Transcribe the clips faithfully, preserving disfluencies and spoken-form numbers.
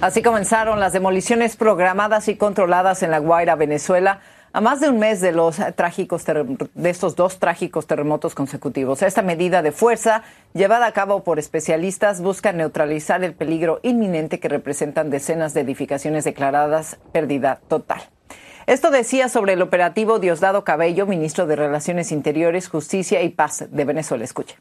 Así comenzaron las demoliciones programadas y controladas en La Guaira, Venezuela, a más de un mes de los trágicos de estos dos trágicos terremotos consecutivos. Esta medida de fuerza, llevada a cabo por especialistas, busca neutralizar el peligro inminente que representan decenas de edificaciones declaradas pérdida total. Esto decía sobre el operativo Diosdado Cabello, ministro de Relaciones Interiores, Justicia y Paz de Venezuela. Escuche.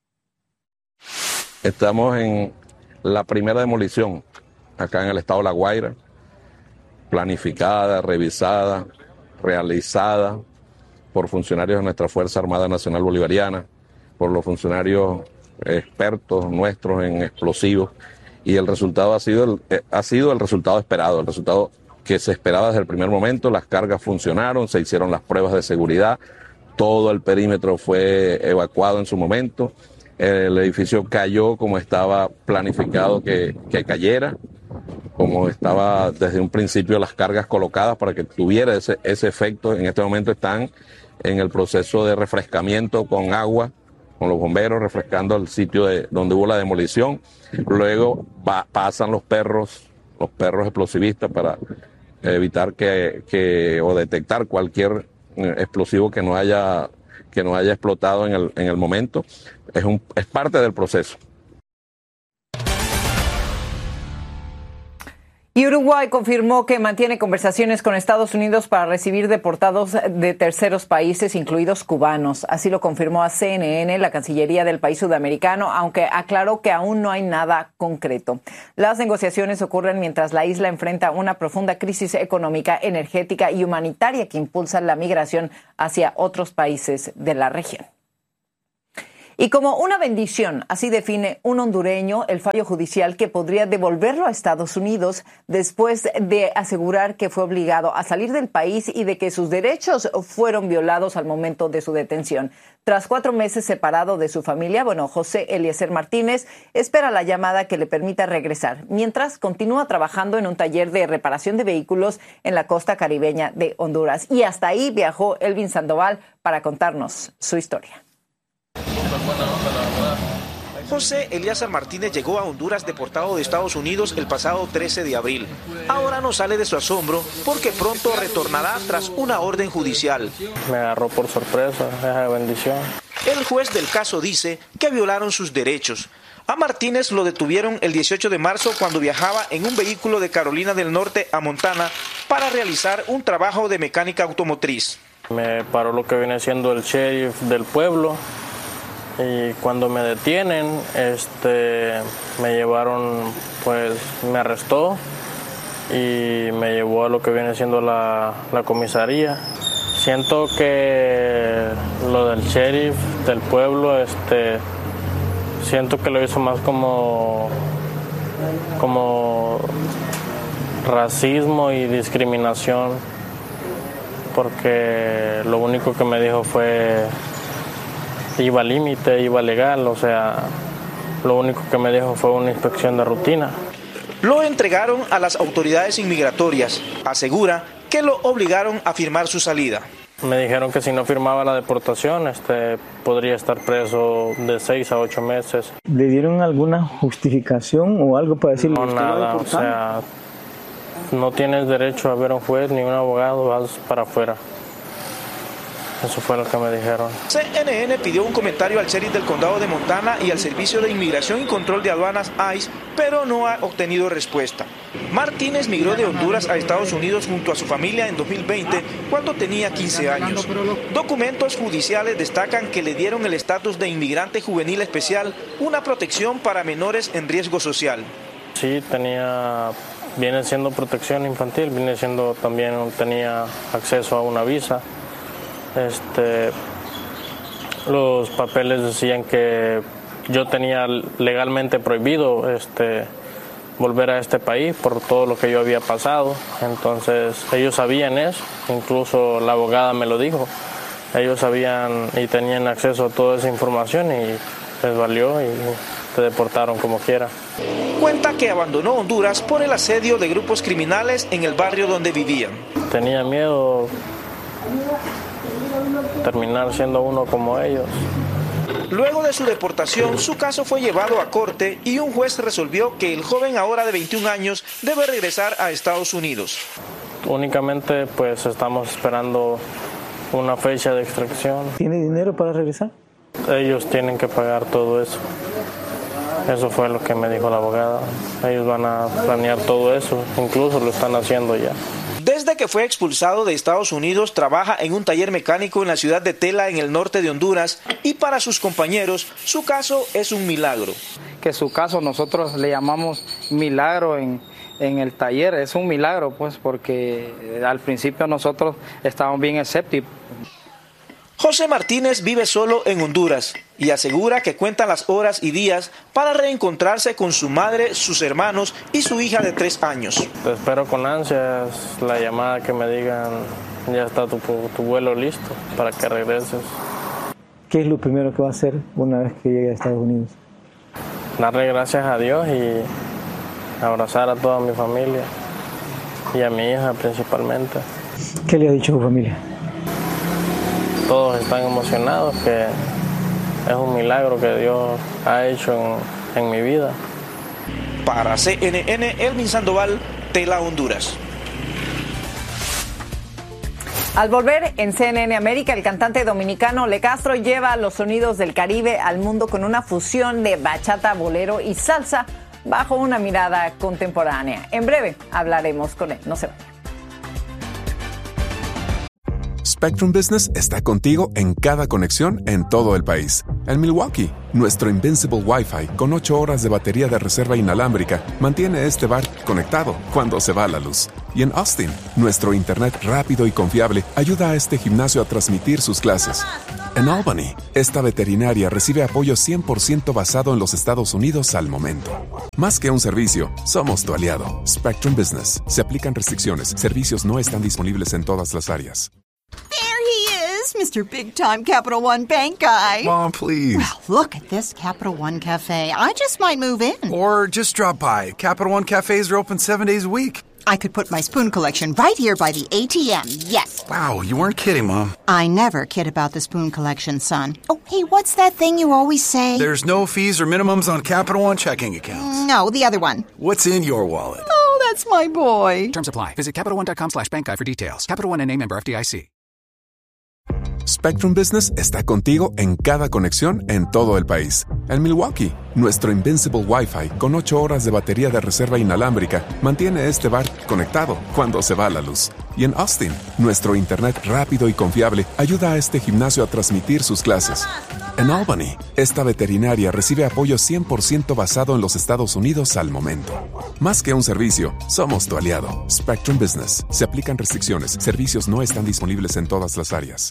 Estamos en la primera demolición acá en el estado de La Guaira, planificada, revisada, realizada por funcionarios de nuestra Fuerza Armada Nacional Bolivariana, por los funcionarios expertos nuestros en explosivos, y el resultado ha sido el, ha sido el resultado esperado, el resultado que se esperaba desde el primer momento. Las cargas funcionaron, se hicieron las pruebas de seguridad, todo el perímetro fue evacuado en su momento, el edificio cayó como estaba planificado que, que cayera, como estaba desde un principio las cargas colocadas para que tuviera ese, ese efecto. En este momento están en el proceso de refrescamiento con agua, con los bomberos refrescando el sitio de, donde hubo la demolición. Luego va, pasan los perros, los perros explosivistas para evitar que, que o detectar cualquier explosivo que no haya, que no haya explotado en el, en el momento. Es, un, es parte del proceso. Y Uruguay confirmó que mantiene conversaciones con Estados Unidos para recibir deportados de terceros países, incluidos cubanos. Así lo confirmó a C N N la Cancillería del país sudamericano, aunque aclaró que aún no hay nada concreto. Las negociaciones ocurren mientras la isla enfrenta una profunda crisis económica, energética y humanitaria que impulsa la migración hacia otros países de la región. Y como una bendición, así define un hondureño el fallo judicial que podría devolverlo a Estados Unidos después de asegurar que fue obligado a salir del país y de que sus derechos fueron violados al momento de su detención. Tras cuatro meses separado de su familia, bueno, José Eliezer Martínez espera la llamada que le permita regresar, mientras continúa trabajando en un taller de reparación de vehículos en la costa caribeña de Honduras. Y hasta ahí viajó Elvin Sandoval para contarnos su historia. José Eliezer Martínez llegó a Honduras deportado de Estados Unidos el pasado trece de abril. Ahora no sale de su asombro porque pronto retornará tras una orden judicial. Me agarró por sorpresa, esa bendición. El juez del caso dice que violaron sus derechos. A Martínez lo detuvieron el dieciocho de marzo cuando viajaba en un vehículo de Carolina del Norte a Montana para realizar un trabajo de mecánica automotriz. Me paró lo que viene siendo el sheriff del pueblo. Y cuando me detienen, este, me llevaron, pues me arrestó y me llevó a lo que viene siendo la, la comisaría. Siento que lo del sheriff del pueblo, este, siento que lo hizo más como, como racismo y discriminación, porque lo único que me dijo fue iba al límite, iba legal, o sea, lo único que me dijo fue una inspección de rutina. Lo entregaron a las autoridades inmigratorias. Asegura que lo obligaron a firmar su salida. Me dijeron que si no firmaba la deportación, este, podría estar preso de seis a ocho meses. ¿Le dieron alguna justificación o algo para decirle? No, nada, o sea, no tienes derecho a ver a un juez ni un abogado, vas para afuera. Eso fue lo que me dijeron. C N N pidió un comentario al sheriff del condado de Montana y al Servicio de Inmigración y Control de Aduanas I C E, pero no ha obtenido respuesta. Martínez migró de Honduras a Estados Unidos junto a su familia en dos mil veinte, cuando tenía quince años. Documentos judiciales destacan que le dieron el estatus de inmigrante juvenil especial, una protección para menores en riesgo social. Sí, tenía, viene siendo protección infantil, viene siendo también, tenía acceso a una visa. Este, los papeles decían que yo tenía legalmente prohibido este, volver a este país por todo lo que yo había pasado. Entonces ellos sabían eso, incluso la abogada me lo dijo. Ellos sabían y tenían acceso a toda esa información y les valió y te deportaron como quiera. Cuenta que abandonó Honduras por el asedio de grupos criminales en el barrio donde vivían. Tenía miedo terminar siendo uno como ellos. Luego de su deportación, su caso fue llevado a corte y un juez resolvió que el joven, ahora de veintiún años, debe regresar a Estados Unidos. Únicamente pues estamos esperando una fecha de extracción. ¿Tiene dinero para regresar? Ellos tienen que pagar todo eso. Eso fue lo que me dijo la abogada. Ellos van a planear todo eso, incluso lo están haciendo ya. Desde que fue expulsado de Estados Unidos, trabaja en un taller mecánico en la ciudad de Tela, en el norte de Honduras, y para sus compañeros, su caso es un milagro. Que su caso nosotros le llamamos milagro en, en el taller, es un milagro pues porque al principio nosotros estábamos bien escépticos. José Martínez vive solo en Honduras y asegura que cuenta las horas y días para reencontrarse con su madre, sus hermanos y su hija de tres años. Te espero con ansias la llamada que me digan, ya está tu, tu vuelo listo para que regreses. ¿Qué es lo primero que va a hacer una vez que llegue a Estados Unidos? Darle gracias a Dios y abrazar a toda mi familia y a mi hija principalmente. ¿Qué le ha dicho su familia? Todos están emocionados, que es un milagro que Dios ha hecho en, en mi vida. Para C N N, Elvin Sandoval, Tela, Honduras. Al volver en C N N América, el cantante dominicano Le Castro lleva los sonidos del Caribe al mundo con una fusión de bachata, bolero y salsa bajo una mirada contemporánea. En breve hablaremos con él. No se vayan. Spectrum Business está contigo en cada conexión en todo el país. En Milwaukee, nuestro Invincible Wi-Fi con ocho horas de batería de reserva inalámbrica mantiene este bar conectado cuando se va la luz. Y en Austin, nuestro internet rápido y confiable ayuda a este gimnasio a transmitir sus clases. En Albany, esta veterinaria recibe apoyo cien por ciento basado en los Estados Unidos al momento. Más que un servicio, somos tu aliado. Spectrum Business. Se aplican restricciones. Servicios no están disponibles en todas las áreas. There he is, Mister Big Time Capital One Bank guy. Mom, please. Well, look at this Capital One Cafe. I just might move in. Or just drop by. Capital One cafes are open seven days a week. I could put my spoon collection right here by the A T M, yes. Wow, you weren't kidding, Mom. I never kid about the spoon collection, son. Oh, hey, what's that thing you always say? There's no fees or minimums on Capital One checking accounts. No, the other one. What's in your wallet? Oh, that's my boy. Terms apply. Visit CapitalOne.com slash bank guy for details. Capital One N A member F D I C. Spectrum Business está contigo en cada conexión en todo el país. En Milwaukee, nuestro Invincible Wi-Fi con ocho horas de batería de reserva inalámbrica mantiene este bar conectado cuando se va la luz. Y en Austin, nuestro internet rápido y confiable ayuda a este gimnasio a transmitir sus clases. En Albany, esta veterinaria recibe apoyo cien por ciento basado en los Estados Unidos al momento. Más que un servicio, somos tu aliado. Spectrum Business. Se aplican restricciones. Servicios no están disponibles en todas las áreas.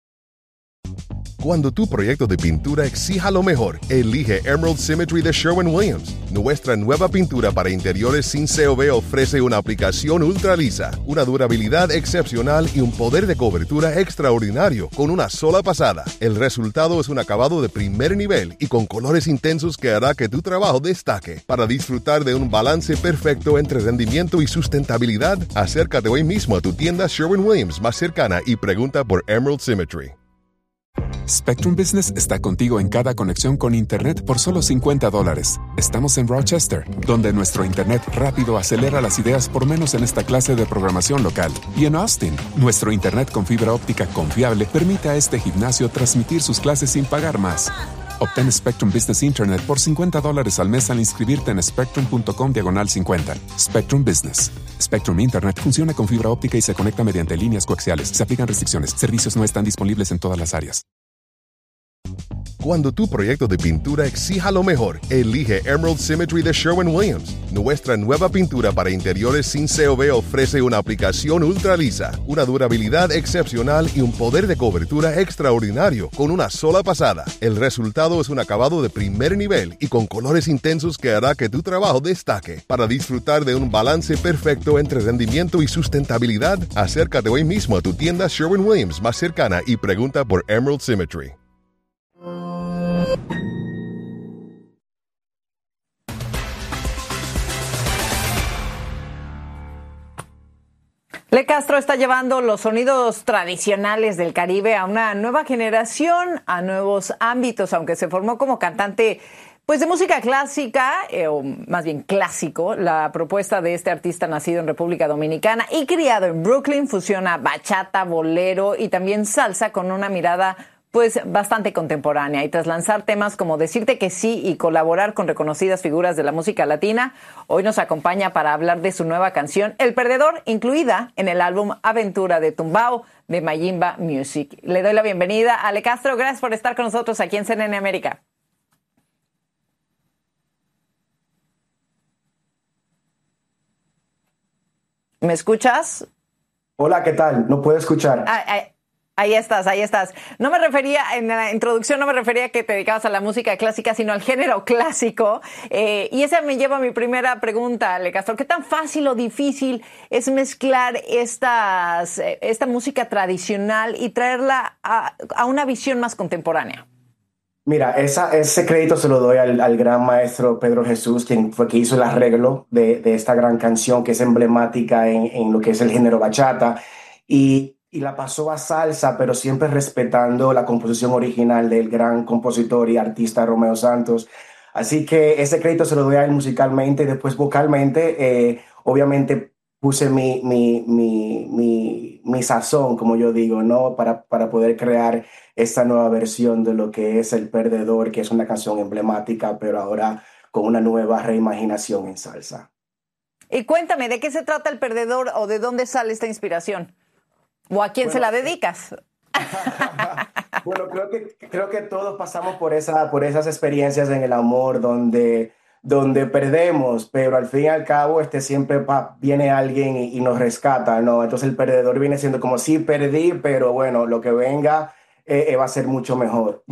Cuando tu proyecto de pintura exija lo mejor, elige Emerald Symmetry de Sherwin-Williams. Nuestra nueva pintura para interiores sin C O V ofrece una aplicación ultra lisa, una durabilidad excepcional y un poder de cobertura extraordinario con una sola pasada. El resultado es un acabado de primer nivel y con colores intensos que hará que tu trabajo destaque. Para disfrutar de un balance perfecto entre rendimiento y sustentabilidad, acércate hoy mismo a tu tienda Sherwin-Williams más cercana y pregunta por Emerald Symmetry. Spectrum Business está contigo en cada conexión con Internet por solo cincuenta dólares. Estamos en Rochester, donde nuestro Internet rápido acelera las ideas por menos en esta clase de programación local. Y en Austin, nuestro Internet con fibra óptica confiable permite a este gimnasio transmitir sus clases sin pagar más. Obtén Spectrum Business Internet por cincuenta dólares al mes al inscribirte en spectrum.com diagonal cincuenta. Spectrum Business. Spectrum Internet funciona con fibra óptica y se conecta mediante líneas coaxiales. Se aplican restricciones. Servicios no están disponibles en todas las áreas. Cuando tu proyecto de pintura exija lo mejor, elige Emerald Symmetry de Sherwin-Williams. Nuestra nueva pintura para interiores sin C O V ofrece una aplicación ultra lisa, una durabilidad excepcional y un poder de cobertura extraordinario con una sola pasada. El resultado es un acabado de primer nivel y con colores intensos que hará que tu trabajo destaque. Para disfrutar de un balance perfecto entre rendimiento y sustentabilidad, acércate hoy mismo a tu tienda Sherwin-Williams más cercana y pregunta por Emerald Symmetry. Le Castro está llevando los sonidos tradicionales del Caribe a una nueva generación, a nuevos ámbitos, aunque se formó como cantante pues de música clásica, eh, o más bien clásico. La propuesta de este artista nacido en República Dominicana y criado en Brooklyn fusiona bachata, bolero y también salsa con una mirada pues bastante contemporánea. Y tras lanzar temas como Decirte que sí y colaborar con reconocidas figuras de la música latina, hoy nos acompaña para hablar de su nueva canción El Perdedor, incluida en el álbum Aventura de Tumbao de Mayimba Music. Le doy la bienvenida a Le Castro. Gracias por estar con nosotros aquí en C N N América. ¿Me escuchas? Hola, ¿qué tal? No puedo escuchar. Ah, ah, Ahí estás, ahí estás. No me refería, en la introducción no me refería a que te dedicabas a la música clásica, sino al género clásico. Eh, y esa me lleva a mi primera pregunta, Le Castro. ¿Qué tan fácil o difícil es mezclar estas, esta música tradicional y traerla a, a una visión más contemporánea? Mira, esa, ese crédito se lo doy al, al gran maestro Pedro Jesús, quien fue que hizo el arreglo de, de esta gran canción que es emblemática en, en lo que es el género bachata. Y y la pasó a salsa, pero siempre respetando la composición original del gran compositor y artista Romeo Santos. Así que ese crédito se lo doy a él musicalmente y después vocalmente. Eh, obviamente puse mi, mi, mi, mi, mi sazón, como yo digo, ¿no? Para, para poder crear esta nueva versión de lo que es El Perdedor, que es una canción emblemática, pero ahora con una nueva reimaginación en salsa. Y cuéntame, ¿de qué se trata El Perdedor o de dónde sale esta inspiración? ¿O a quién bueno, se la dedicas? Bueno, creo que, creo que todos pasamos por, esa, por esas experiencias en el amor donde, donde perdemos, pero al fin y al cabo este, siempre pa, viene alguien y, y nos rescata, ¿no? Entonces el perdedor viene siendo como, sí, perdí, pero bueno, lo que venga eh, eh, va a ser mucho mejor.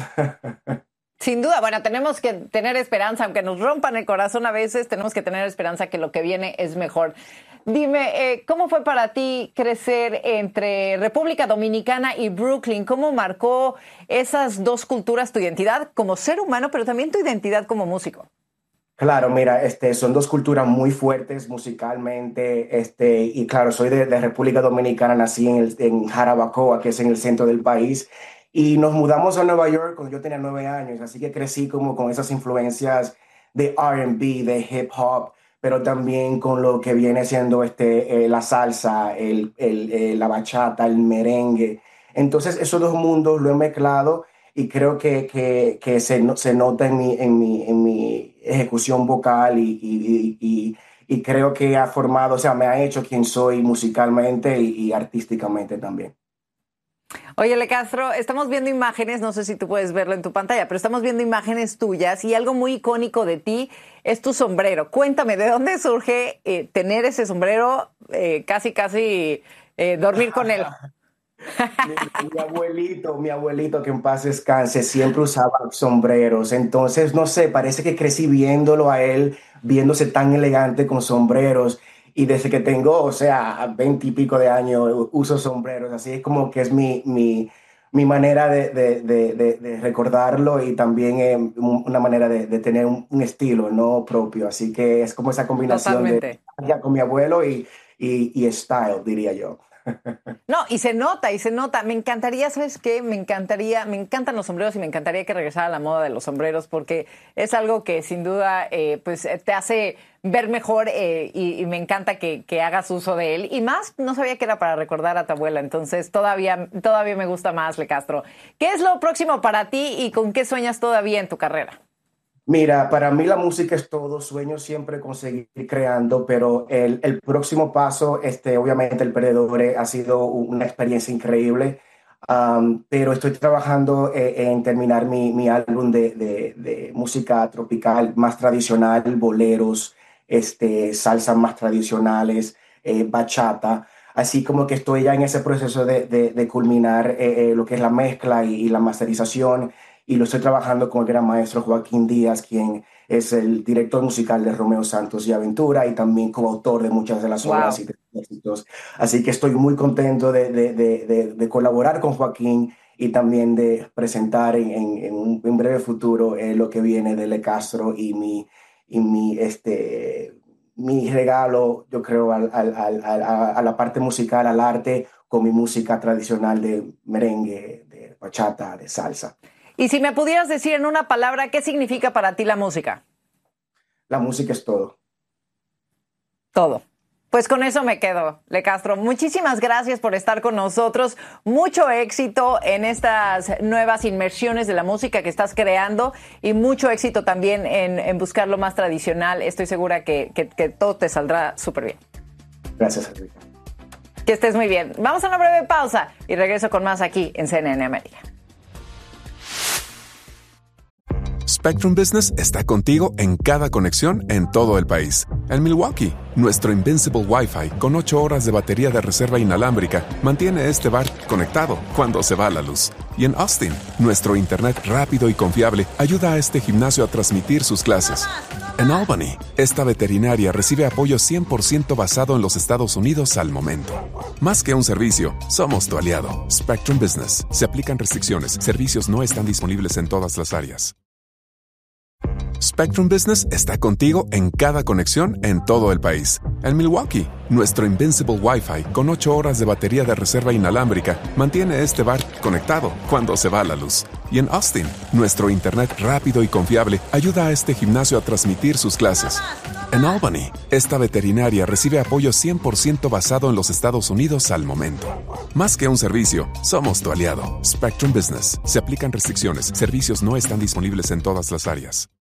Sin duda, bueno, tenemos que tener esperanza, aunque nos rompan el corazón a veces, tenemos que tener esperanza que lo que viene es mejor. Dime, eh, ¿cómo fue para ti crecer entre República Dominicana y Brooklyn? ¿Cómo marcó esas dos culturas tu identidad como ser humano, pero también tu identidad como músico? Claro, mira, este, son dos culturas muy fuertes musicalmente, este, y claro, soy de, de República Dominicana, nací en, el, en Jarabacoa, que es en el centro del país, y nos mudamos a Nueva York cuando yo tenía nueve años, así que crecí como con esas influencias de R and B, de hip hop, pero también con lo que viene siendo este, eh, la salsa, el, el, eh, la bachata, el merengue. Entonces esos dos mundos lo he mezclado y creo que, que, que se, se nota en mi, en, mi, en mi ejecución vocal y, y, y, y creo que ha formado, o sea, me ha hecho quien soy musicalmente y, y artísticamente también. Oye, Le Castro, estamos viendo imágenes, no sé si tú puedes verlo en tu pantalla, pero estamos viendo imágenes tuyas y algo muy icónico de ti es tu sombrero. Cuéntame, ¿de dónde surge eh, tener ese sombrero, eh, casi, casi eh, dormir con él? mi, mi abuelito, mi abuelito, que en paz descanse, siempre usaba sombreros. Entonces, no sé, parece que crecí viéndolo a él, viéndose tan elegante con sombreros. Y desde que tengo, o sea, veinte y pico de años, uso sombreros. Así es como que es mi, mi, mi manera de, de, de, de, de recordarlo y también eh, una manera de, de tener un, un estilo, ¿no? Propio. Así que es como esa combinación Totalmente. de con mi abuelo y, y, y style, diría yo. No, y se nota, y se nota. Me encantaría, ¿sabes qué? Me encantaría, me encantan los sombreros y me encantaría que regresara la moda de los sombreros porque es algo que sin duda eh, pues te hace ver mejor eh, y, y me encanta que, que hagas uso de él. Y más, no sabía que era para recordar a tu abuela, entonces todavía, todavía me gusta más, Le Castro. ¿Qué es lo próximo para ti y con qué sueñas todavía en tu carrera? Mira, para mí la música es todo, sueño siempre con seguir creando, pero el, el próximo paso, este, obviamente El Perdedor ha sido una experiencia increíble, um, pero estoy trabajando eh, en terminar mi, mi álbum de, de, de música tropical más tradicional, boleros, este, salsas más tradicionales, eh, bachata, así como que estoy ya en ese proceso de, de, de culminar eh, eh, lo que es la mezcla y, y la masterización. Y lo estoy trabajando con el gran maestro Joaquín Díaz, quien es el director musical de Romeo Santos y Aventura y también coautor de muchas de las wow. obras y de los éxitos. Así que estoy muy contento de, de, de, de, de colaborar con Joaquín y también de presentar en, en, en un en breve futuro eh, lo que viene de Le Castro y mi, y mi, este, mi regalo, yo creo, al, al, al, a, a la parte musical, al arte, con mi música tradicional de merengue, de bachata, de salsa. Y si me pudieras decir en una palabra, ¿qué significa para ti la música? La música es todo. Todo. Pues con eso me quedo, Le Castro. Muchísimas gracias por estar con nosotros. Mucho éxito en estas nuevas inmersiones de la música que estás creando y mucho éxito también en, en buscar lo más tradicional. Estoy segura que, que, que todo te saldrá súper bien. Gracias, Enrique. Que estés muy bien. Vamos a una breve pausa y regreso con más aquí en C N N América. Spectrum Business está contigo en cada conexión en todo el país. En Milwaukee, nuestro Invincible Wi-Fi con ocho horas de batería de reserva inalámbrica mantiene este bar conectado cuando se va la luz. Y en Austin, nuestro internet rápido y confiable ayuda a este gimnasio a transmitir sus clases. En Albany, esta veterinaria recibe apoyo cien por ciento basado en los Estados Unidos al momento. Más que un servicio, somos tu aliado. Spectrum Business. Se aplican restricciones. Servicios no están disponibles en todas las áreas. Spectrum Business está contigo en cada conexión en todo el país. En Milwaukee, nuestro Invincible Wi-Fi con ocho horas de batería de reserva inalámbrica mantiene este bar conectado cuando se va la luz. Y en Austin, nuestro internet rápido y confiable ayuda a este gimnasio a transmitir sus clases. En Albany, esta veterinaria recibe apoyo cien por ciento basado en los Estados Unidos al momento. Más que un servicio, somos tu aliado. Spectrum Business. Se aplican restricciones. Servicios no están disponibles en todas las áreas.